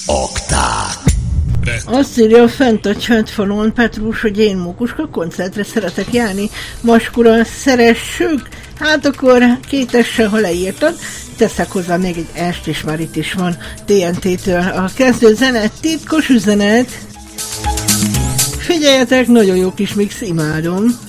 Akták. Azt írja fent a chatfalon Petrus, hogy én Mókuska koncertre szeretek járni. Vaskura, szeressük? Hát akkor kétesse, ha leírtad. Teszek hozzá még egy est, és már itt is van TNT-től a kezdő zene, titkos üzenet. Figyeljetek, nagyon jó kis mix, imádom.